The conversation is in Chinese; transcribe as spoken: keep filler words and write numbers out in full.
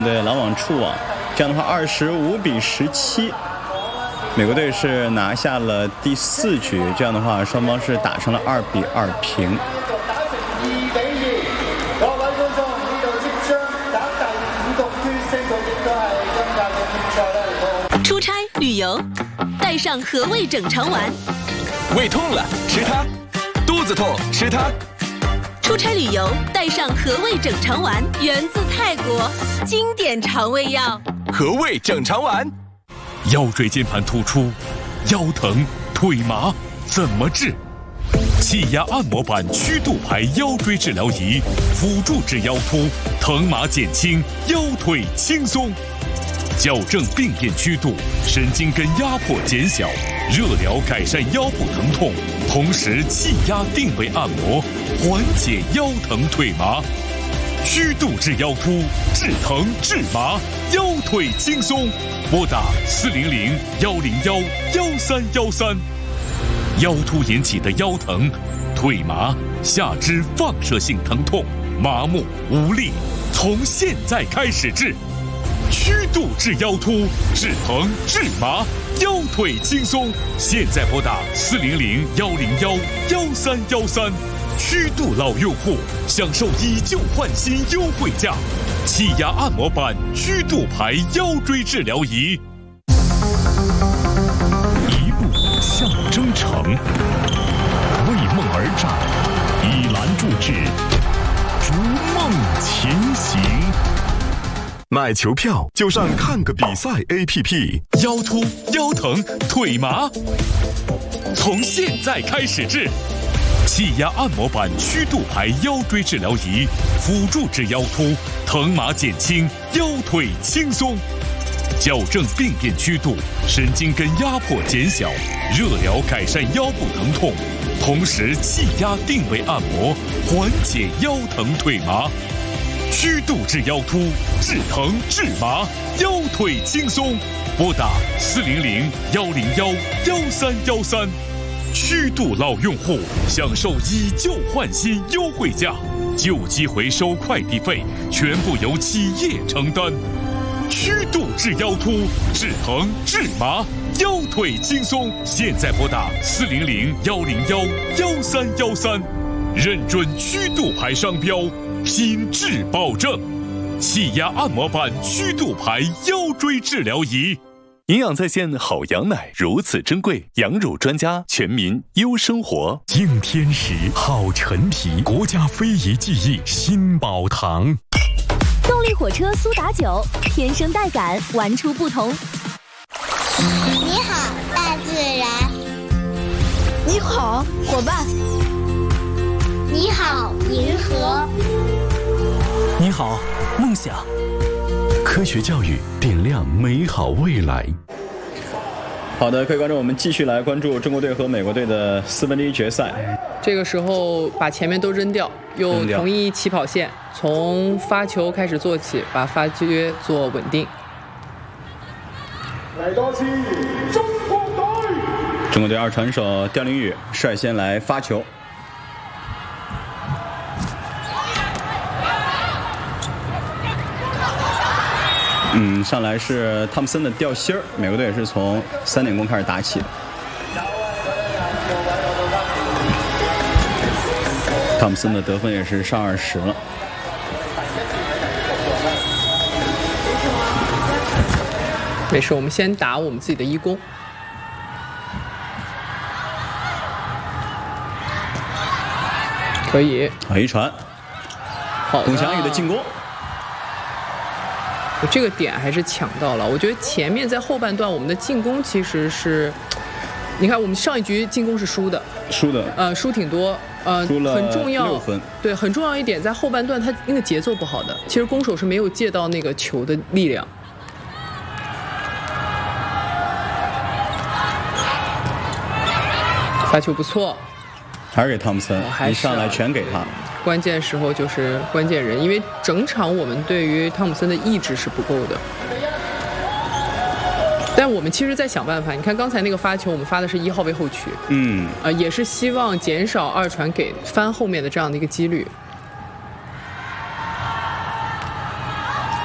对，拦网触网，这样的话二十五比十七，美国队是拿下了第四局。这样的话，双方是打成了二比二平。 出差旅游，带上和味整肠丸。 胃痛了吃它，肚子痛吃它。 出差旅游带上和味整肠丸，源自泰国，经典肠胃药。 和味整肠丸。 腰椎间盘突出、腰疼、腿麻怎么治？气压按摩板曲度牌腰椎治疗仪，辅助治腰突，疼麻减轻，腰腿轻松。矫正病变曲度，神经根压迫减小，热疗改善腰部疼痛，同时气压定位按摩，缓解腰疼腿麻。曲度治腰突，治疼治麻，腰腿轻松。拨打四零零幺零幺幺三幺三。腰突引起的腰疼、腿麻、下肢放射性疼痛、麻木无力，从现在开始治。曲度治腰突，治疼治麻，腰腿轻松。现在拨打四零零幺零幺幺三幺三。曲度老用户享受以旧换新优惠价，气压按摩板曲度牌腰椎治疗仪。一步向征程，为梦而战，以栏助志，逐梦前行。 买球票就上看个比赛 A P P。 腰突、腰疼、腿麻，从现在开始治。气压按摩板曲度牌腰椎治疗仪，辅助治腰突，疼麻减轻，腰腿轻松。矫正病变曲度，神经根压迫减小，热疗改善腰部疼痛，同时气压定位按摩，缓解腰疼腿麻。曲度治腰突，治疼治麻，腰腿轻松。拨打四零零幺零幺幺三幺三。曲度老用户享受以旧换新优惠价，旧机回收快递费全部由企业承担。曲度治腰突，治疼治麻，腰腿轻松。现在拨打四零零幺零幺幺三幺三，认准曲度牌商标，品质保证。气压按摩板曲度牌腰椎治疗仪。 营养在线好羊奶如此珍贵，羊乳专家，全民优生活。 敬天时好陈皮，国家非遗技艺新宝堂。 动力火车苏打酒，天生带感，玩出不同。 你好，大自然。 你好，伙伴。 你好，银河。 你好，梦想。 科学教育点亮美好未来。 好的，各位观众，我们继续来关注中国队和美国队的四分之一决赛。 这个时候把前面都扔掉，用同一起跑线，从发球开始做起，把发撅做稳定。 来多次，中国队。 中国队二传手刁凌宇率先来发球。嗯，上来是汤普森的吊芯儿，美国队是从三点攻开始打起的。汤普森的得分也是上二十了。 没事，我们先打我们自己的一攻。可以。 好一传。 好， 龚翔宇的进攻。 这个点还是抢到了，我觉得前面在后半段我们的进攻其实是，你看我们上一局进攻是输的， 输的， 呃，输挺多，呃， 输了很重要， 六分， 对，很重要一点，在后半段他那个节奏不好的，其实攻手是没有借到那个球的力量。发球不错， 还是给汤普森， 哦、 一上来全给他。 关键时候就是关键人，因为整场我们对于汤普森的意志是不够的。但我们其实在想办法，你看刚才那个发球，我们发的是一号位后取， 嗯， 呃，也是希望减少二传给翻后面的这样的一个几率。